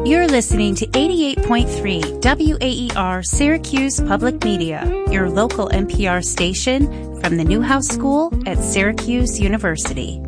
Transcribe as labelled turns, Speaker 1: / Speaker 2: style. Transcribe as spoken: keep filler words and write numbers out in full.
Speaker 1: You're listening to eighty-eight point three W A E R Syracuse Public Media, your local N P R station from the Newhouse School at Syracuse University.